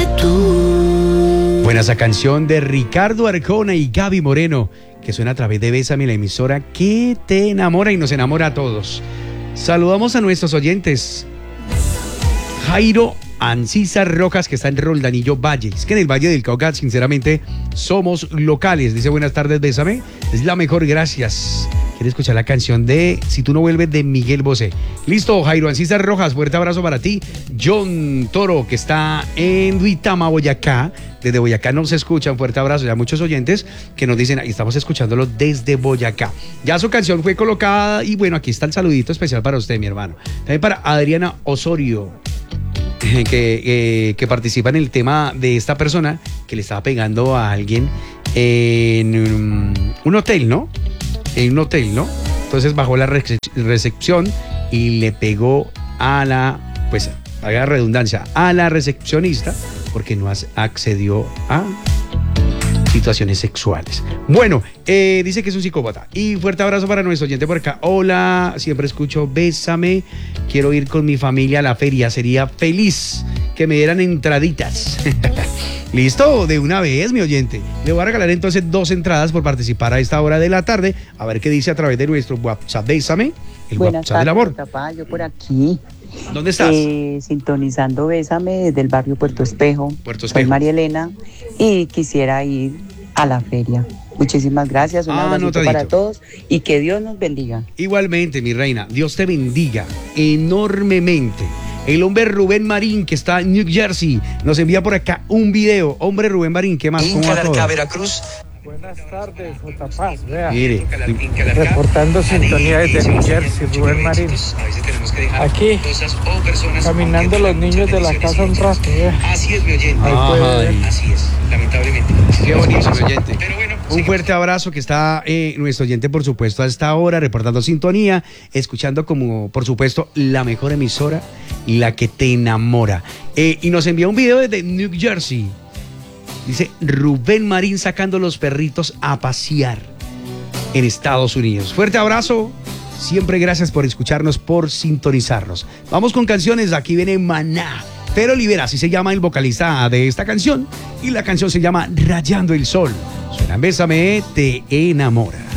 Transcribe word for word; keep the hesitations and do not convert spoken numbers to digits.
tú. Buena esa canción de Ricardo Arjona y Gaby Moreno, que suena a través de Bésame, la emisora que te enamora y nos enamora a todos. Saludamos a nuestros oyentes. Jairo Ancisa Rojas, que está en Roldanillo Valle. Es que en el Valle del Cauca, sinceramente, somos locales. Dice, buenas tardes, Bésame. Es la mejor, gracias. Quiere escuchar la canción de Si tú no vuelves, de Miguel Bosé. Listo, Jairo Ancisa Rojas, fuerte abrazo para ti. John Toro, que está en Duitama, Boyacá. Desde Boyacá nos escuchan, fuerte abrazo. Ya muchos oyentes que nos dicen, ahí estamos escuchándolo desde Boyacá. Ya su canción fue colocada y bueno, aquí está el saludito especial para usted, mi hermano. También para Adriana Osorio, que, que, que participa en el tema de esta persona que le estaba pegando a alguien en un, un hotel, ¿no? En un hotel, ¿no? Entonces bajó la recepción y le pegó a la, pues, haga redundancia, a la recepcionista porque no accedió a situaciones sexuales. Bueno, eh, dice que es un psicópata. Y fuerte abrazo para nuestro oyente por acá. Hola, siempre escucho Bésame. Quiero ir con mi familia a la feria. Sería feliz que me dieran entraditas. Listo, de una vez, mi oyente. Le voy a regalar entonces dos entradas por participar a esta hora de la tarde. A ver qué dice a través de nuestro WhatsApp. Bésame, el Buenas WhatsApp tardes, del amor. papá, yo por aquí. ¿Dónde estás? Eh, sintonizando Bésame desde el barrio Puerto Espejo. Puerto Espejo. Soy María Elena y quisiera ir a la feria. Muchísimas gracias, un Ah, abrazo anotadito. para todos y que Dios nos bendiga. Igualmente, mi reina, Dios te bendiga enormemente. El hombre Rubén Marín, que está en New Jersey, nos envía por acá un video. Hombre Rubén Marín, ¿qué más? ¿Cómo va todo? Veracruz. Buenas tardes, J. Paz. Vea, Mire, reportando sintonía desde New Jersey, Rubén Marín. Aquí, caminando los niños de la casa un rato. Vea. Así es, mi oyente. Ahí puede ver. Así es, lamentablemente. qué bonito, mi oyente. Pero bueno, Un fuerte abrazo que está eh, nuestro oyente, por supuesto, a esta hora, reportando sintonía, escuchando como, por supuesto, la mejor emisora, la que te enamora. Eh, y nos envía un video desde New Jersey. Dice Rubén Marín sacando los perritos a pasear en Estados Unidos. Fuerte abrazo. Siempre gracias por escucharnos, por sintonizarnos. Vamos con canciones. Aquí viene Maná. Fer Olivera, así se llama el vocalista de esta canción. Y la canción se llama Rayando el Sol. Suena Bésame, te enamora.